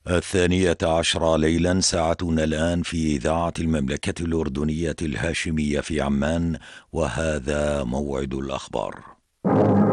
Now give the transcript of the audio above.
12 ليلا ساعتنا الآن في إذاعة المملكة الأردنية الهاشمية في عمان، وهذا موعد الأخبار.